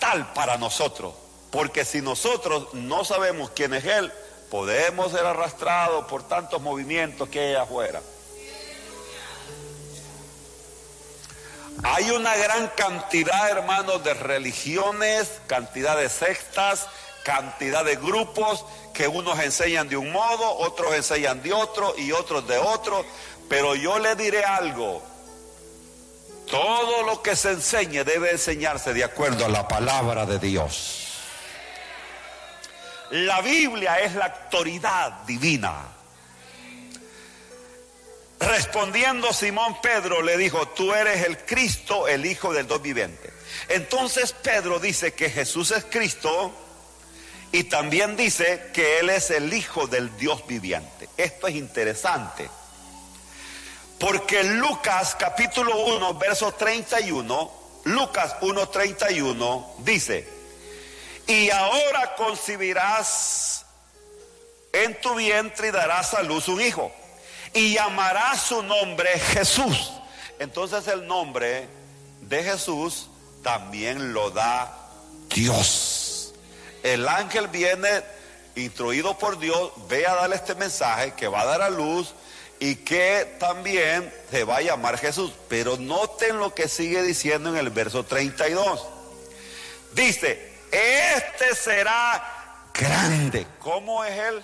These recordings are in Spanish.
vital para nosotros, porque si nosotros no sabemos quién es Él, podemos ser arrastrados por tantos movimientos que hay afuera. Hay una gran cantidad, hermanos, de religiones, cantidad de sectas, cantidad de grupos que unos enseñan de un modo, otros enseñan de otro y otros de otro. Pero yo le diré algo: todo lo que se enseñe debe enseñarse de acuerdo a la palabra de Dios. La Biblia es la autoridad divina. Respondiendo Simón Pedro le dijo: tú eres el Cristo, el Hijo del Dios viviente. Entonces Pedro dice que Jesús es Cristo y también dice que Él es el Hijo del Dios viviente. Esto es interesante, porque Lucas capítulo 1 verso 31, Lucas 1:31 dice: y ahora concebirás en tu vientre y darás a luz un hijo, y llamarás su nombre Jesús. Entonces el nombre de Jesús también lo da Dios. El ángel viene instruido por Dios, ve a darle este mensaje que va a dar a luz y que también se va a llamar Jesús. Pero noten lo que sigue diciendo en el verso 32. Dice: este será grande. ¿Cómo es Él?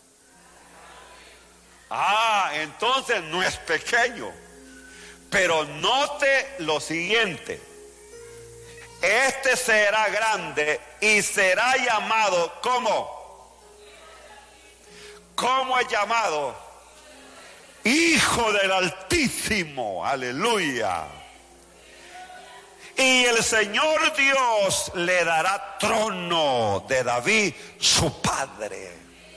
Entonces no es pequeño. Pero note lo siguiente: este será grande y será llamado, ¿cómo? ¿Cómo es llamado? Hijo del Altísimo. Aleluya. Y el Señor Dios le dará trono de David, su padre.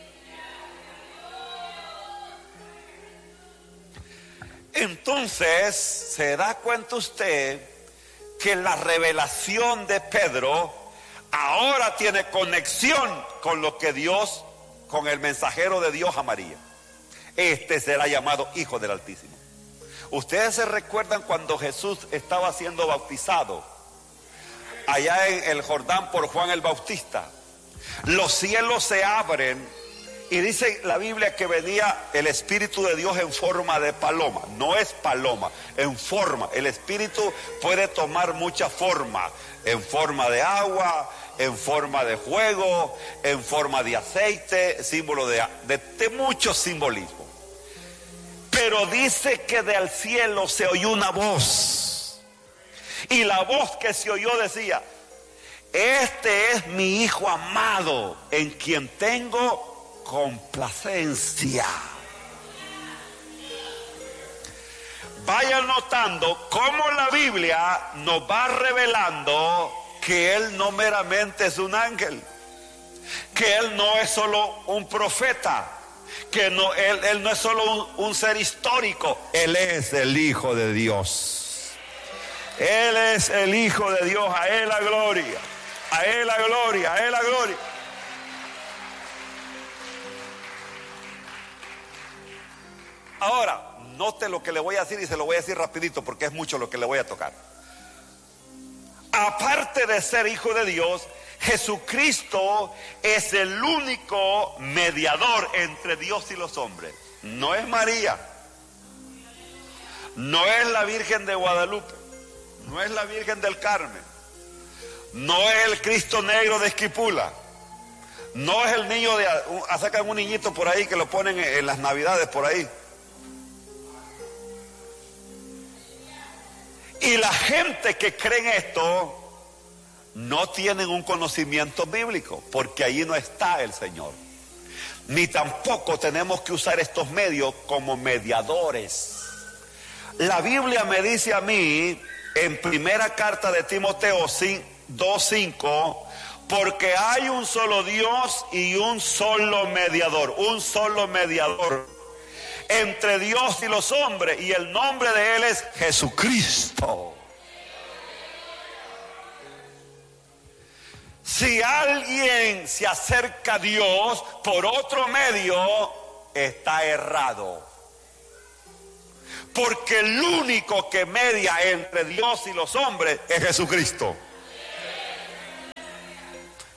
Entonces, ¿se da cuenta usted que la revelación de Pedro ahora tiene conexión con lo que Dios, con el mensajero de Dios a María? Este será llamado Hijo del Altísimo. Ustedes se recuerdan cuando Jesús estaba siendo bautizado allá en el Jordán por Juan el Bautista. Los cielos se abren y dice la Biblia que venía el Espíritu de Dios en forma de paloma. No es paloma, en forma. El Espíritu puede tomar mucha forma: en forma de agua, en forma de fuego, en forma de aceite, símbolo de mucho simbolismo. Pero dice que del cielo se oyó una voz, y la voz que se oyó decía: este es mi Hijo amado, en quien tengo complacencia. Vayan notando cómo la Biblia nos va revelando que Él no meramente es un ángel, que Él no es solo un profeta, que no, él no es solo un ser histórico. Él es el Hijo de Dios. Él es el Hijo de Dios. A Él la gloria, a Él la gloria, a Él la gloria. Ahora, note lo que le voy a decir, y se lo voy a decir rapidito porque es mucho lo que le voy a tocar. Aparte de ser Hijo de Dios, Jesucristo es el único mediador entre Dios y los hombres. No es María, no es la Virgen de Guadalupe, no es la Virgen del Carmen, no es el Cristo negro de Esquipula, no es el niño de... sacan un niñito por ahí que lo ponen en las navidades por ahí. Y la gente que cree en esto no tienen un conocimiento bíblico, porque allí no está el Señor. Ni tampoco tenemos que usar estos medios como mediadores. La Biblia me dice a mí en primera carta de Timoteo 2:5, porque hay un solo Dios y un solo mediador entre Dios y los hombres, y el nombre de Él es Jesucristo. Si alguien se acerca a Dios por otro medio, está errado. Porque el único que media entre Dios y los hombres es Jesucristo.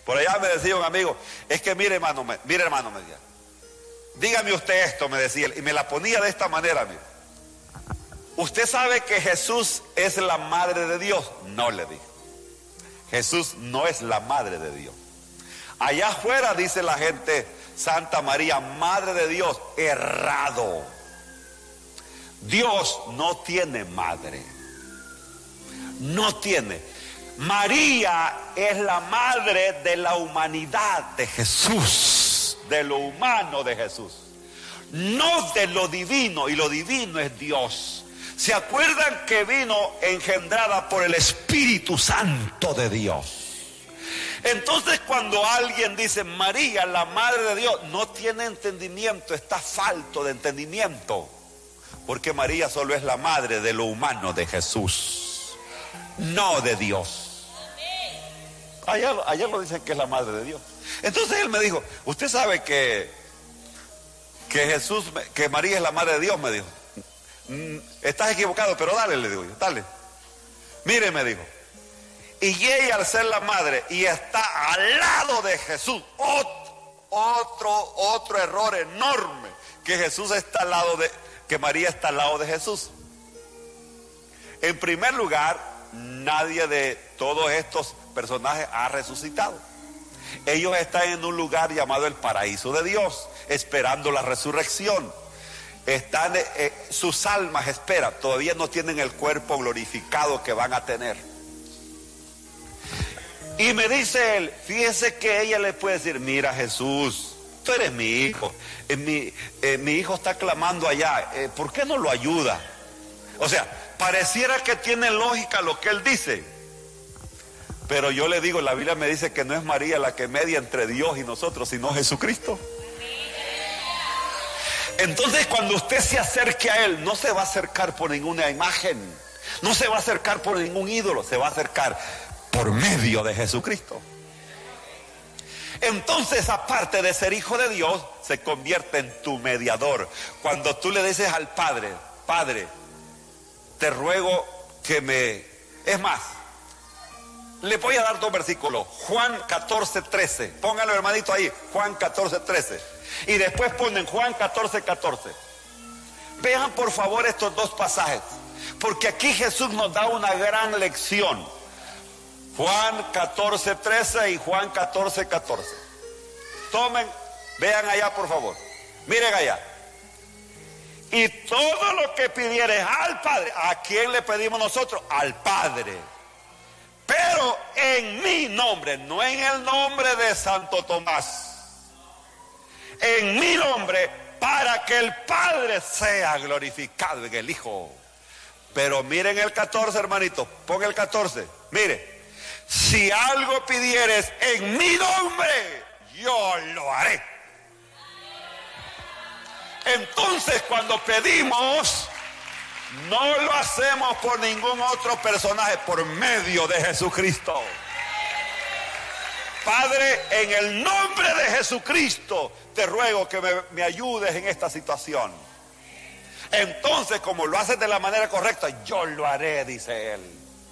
Por allá me decía un amigo, es que mire hermano, me decía, dígame usted esto, me decía, y me la ponía de esta manera, mire. ¿Usted sabe que Jesús es la madre de Dios? No, le dije. Jesús no es la madre de Dios. Allá afuera dice la gente, Santa María, madre de Dios. Errado. Dios no tiene madre. No tiene. María es la madre de la humanidad de Jesús, de lo humano de Jesús, no de lo divino, y lo divino es Dios. ¿Se acuerdan que vino engendrada por el Espíritu Santo de Dios? Entonces cuando alguien dice María, la madre de Dios, no tiene entendimiento, está falto de entendimiento, porque María solo es la madre de lo humano de Jesús, no de Dios. Allá lo dicen que es la madre de Dios. Entonces él me dijo, ¿usted sabe que María es la madre de Dios? Me dijo. Estás equivocado, pero dale, le digo yo, dale. Mire, me dijo, y ella al ser la madre y está al lado de Jesús, otro error enorme, que Jesús está al lado que María está al lado de Jesús. En primer lugar, nadie de todos estos personajes ha resucitado. Ellos están en un lugar llamado el paraíso de Dios, esperando la resurrección. Están, sus almas esperan, todavía no tienen el cuerpo glorificado que van a tener. Y me dice él, fíjese que ella le puede decir, mira Jesús, tú eres mi hijo, mi hijo está clamando allá, ¿por qué no lo ayuda? O sea, pareciera que tiene lógica lo que él dice, pero yo le digo, la Biblia me dice que no es María la que media entre Dios y nosotros, sino Jesucristo. Entonces cuando usted se acerque a él, no se va a acercar por ninguna imagen, no se va a acercar por ningún ídolo, se va a acercar por medio de Jesucristo. Entonces, aparte de ser hijo de Dios, se convierte en tu mediador. Cuando tú le dices al Padre, Padre, te ruego que me... Es más, le voy a dar 2 versículos. Juan 14:13. Pónganlo, hermanito, ahí. Juan 14:13. Y después ponen Juan 14:14. Vean por favor estos 2 pasajes, porque aquí Jesús nos da una gran lección. Juan 14:13 y Juan 14:14. Tomen, vean allá por favor. Miren allá. Y todo lo que pidieres al Padre, ¿a quién le pedimos nosotros? Al Padre. Pero en mi nombre, no en el nombre de Santo Tomás. En mi nombre, para que el Padre sea glorificado en el Hijo. Pero miren el 14, hermanito. Pon el 14. Mire. Si algo pidieres en mi nombre, yo lo haré. Entonces, cuando pedimos, no lo hacemos por ningún otro personaje, por medio de Jesucristo. Padre, en el nombre de Jesucristo, te ruego que me ayudes en esta situación. Entonces, como lo haces de la manera correcta, yo lo haré, dice él.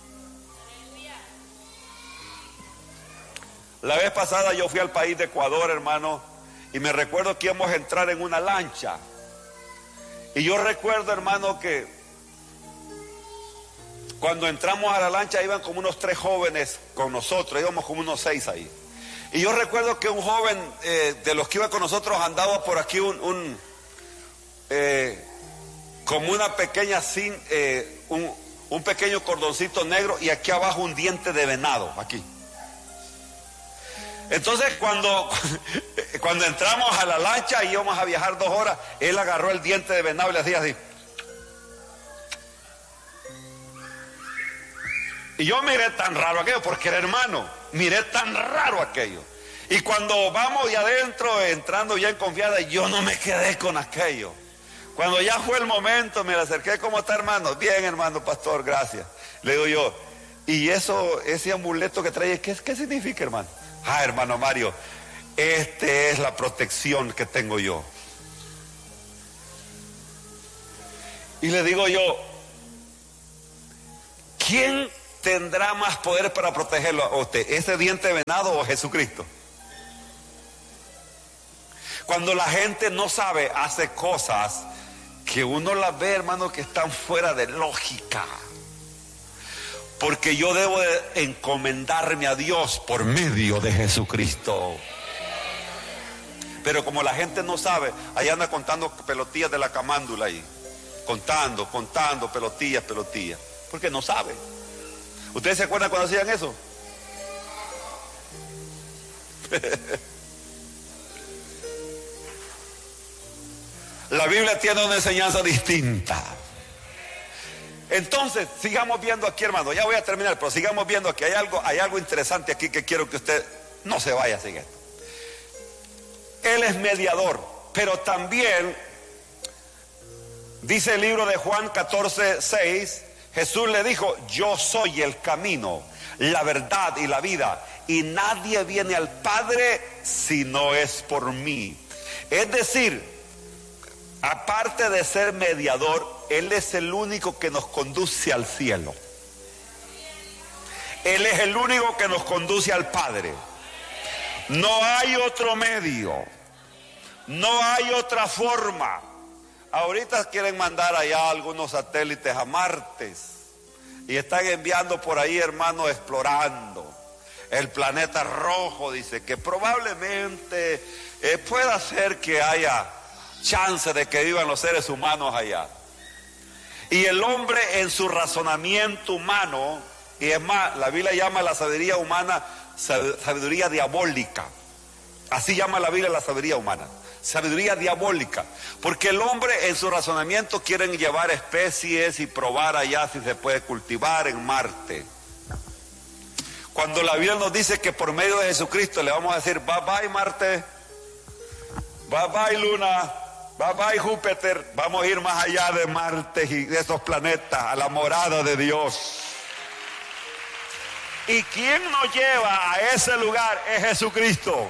La vez pasada yo fui al país de Ecuador, hermano, y me recuerdo que íbamos a entrar en una lancha. Y yo recuerdo, hermano, que cuando entramos a la lancha iban como unos 3 jóvenes con nosotros, íbamos como unos 6 ahí. Y yo recuerdo que un joven de los que iba con nosotros andaba por aquí como una pequeña un pequeño cordoncito negro y aquí abajo un diente de venado, aquí. Entonces cuando entramos a la lancha y íbamos a viajar 2 horas, él agarró el diente de venado y le hacía así. Y yo miré tan raro aquello, porque era hermano, miré tan raro aquello. Y cuando vamos ya adentro, entrando ya en confianza, yo no me quedé con aquello. Cuando ya fue el momento, me le acerqué, ¿cómo está, hermano? Bien, hermano pastor, gracias. Le digo yo, ¿y ese amuleto que trae, qué significa, hermano? Ah, hermano Mario, es la protección que tengo yo. Y le digo yo, ¿quién tendrá más poder para protegerlo a usted? ¿Ese diente de venado o Jesucristo? Cuando la gente no sabe, hace cosas que uno las ve, hermano, que están fuera de lógica. Porque yo debo de encomendarme a Dios por medio de Jesucristo. Pero como la gente no sabe, ahí anda contando pelotillas de la camándula ahí. Contando pelotillas. Porque no sabe. ¿Ustedes se acuerdan cuando hacían eso? La Biblia tiene una enseñanza distinta. Entonces, sigamos viendo aquí, hermano. Ya voy a terminar, pero sigamos viendo aquí. Hay algo interesante aquí que quiero que usted no se vaya sin esto. Él es mediador, pero también dice el libro de Juan 14:6, Jesús le dijo: yo soy el camino, la verdad y la vida, y nadie viene al Padre si no es por mí. Es decir, aparte de ser mediador, Él es el único que nos conduce al cielo. Él es el único que nos conduce al Padre. No hay otro medio, no hay otra forma. Ahorita quieren mandar allá algunos satélites a Marte y están enviando por ahí, hermanos, explorando el planeta rojo. Dice que probablemente pueda ser que haya chance de que vivan los seres humanos allá. Y el hombre, en su razonamiento humano, y es más, la Biblia llama la sabiduría humana sabiduría diabólica. Así llama la Biblia la sabiduría humana, sabiduría diabólica, porque el hombre en su razonamiento quieren llevar especies y probar allá si se puede cultivar en Marte, cuando la Biblia nos dice que por medio de Jesucristo le vamos a decir: bye bye Marte, bye bye Luna, bye bye Júpiter, vamos a ir más allá de Marte y de esos planetas, a la morada de Dios. ¿Y quién nos lleva a ese lugar? Es Jesucristo.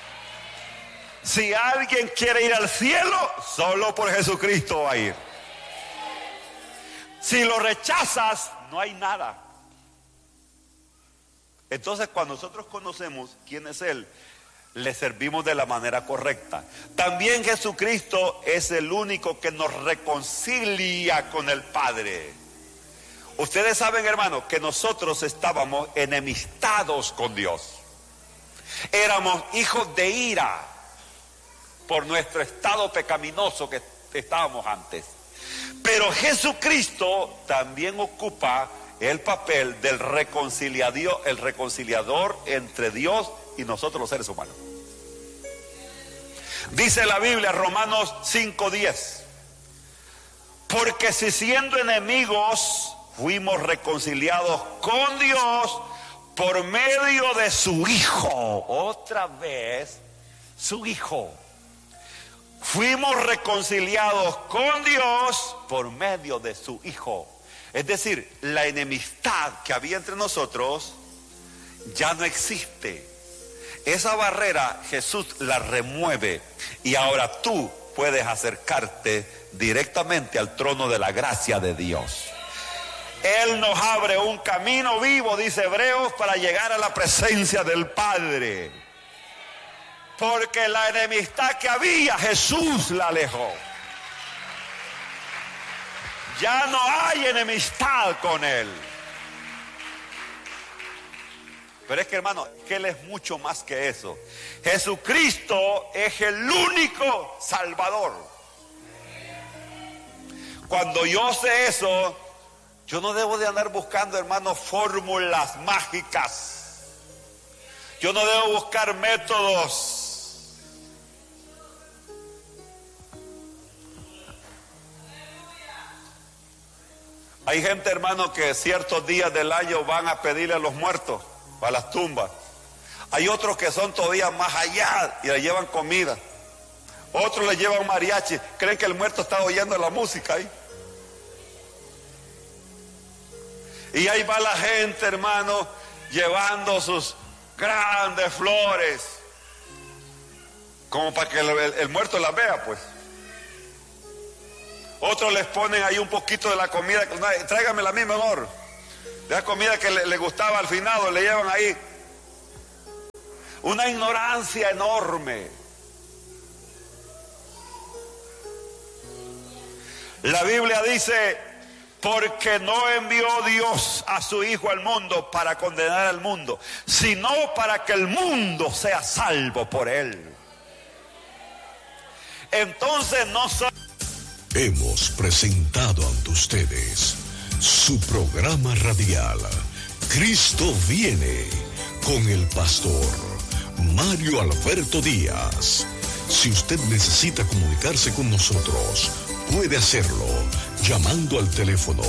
Si alguien quiere ir al cielo, solo por Jesucristo va a ir. Si lo rechazas, no hay nada. Entonces, cuando nosotros conocemos quién es Él, le servimos de la manera correcta. También Jesucristo es el único que nos reconcilia con el Padre. Ustedes saben, hermano, que nosotros estábamos enemistados con Dios. Éramos hijos de ira por nuestro estado pecaminoso que estábamos antes. Pero Jesucristo también ocupa el papel del reconciliador, el reconciliador entre Dios y nosotros los seres humanos. Dice la Biblia, Romanos 5:10, porque si siendo enemigos fuimos reconciliados con Dios por medio de su Hijo. Otra vez, su Hijo. Fuimos reconciliados con Dios por medio de su Hijo. Es decir, la enemistad que había entre nosotros ya no existe. Esa barrera Jesús la remueve y ahora tú puedes acercarte directamente al trono de la gracia de Dios. Él nos abre un camino vivo, dice Hebreos, para llegar a la presencia del Padre. Porque la enemistad que había, Jesús la alejó. Ya no hay enemistad con Él. Pero es que, hermano, que Él es mucho más que eso. Jesucristo es el único Salvador. Cuando yo sé eso, yo no debo de andar buscando, hermano, fórmulas mágicas. Yo no debo buscar métodos. Hay gente, hermano, que ciertos días del año van a pedirle a los muertos a las tumbas. Hay otros que son todavía más allá y le llevan comida. Otros le llevan mariachi. Creen que el muerto está oyendo la música ahí. Y ahí va la gente, hermano, llevando sus grandes flores, como para que el muerto las vea, pues. Otros les ponen ahí un poquito de la comida. Tráigamela a mí mejor. La comida que le gustaba al finado, le llevan ahí. Una ignorancia enorme. La Biblia dice, porque no envió Dios a su Hijo al mundo para condenar al mundo, sino para que el mundo sea salvo por él. Entonces hemos presentado ante ustedes su programa radial Cristo viene, con el pastor Mario Alberto Díaz. Si usted necesita comunicarse con nosotros, puede hacerlo llamando al teléfono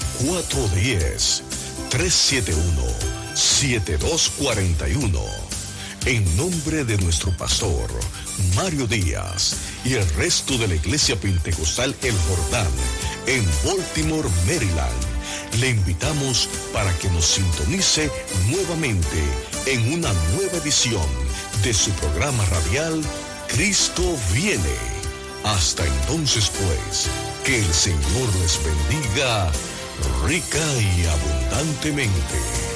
410-371-7241. En nombre de nuestro pastor Mario Díaz y el resto de la Iglesia Pentecostal El Jordán en Baltimore, Maryland, le invitamos para que nos sintonice nuevamente en una nueva edición de su programa radial Cristo viene. Hasta entonces, pues, que el Señor les bendiga rica y abundantemente.